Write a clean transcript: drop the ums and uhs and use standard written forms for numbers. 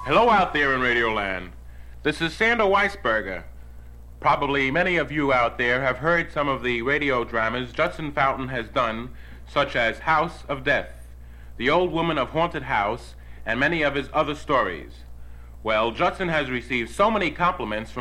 Hello out there in Radioland. This is Sander Weisberger. Probably many of you out there have heard some of the radio dramas Judson Fountain has done, such as House of Death, The Old Woman of Haunted House, and many of his other stories. Well, Judson has received so many compliments from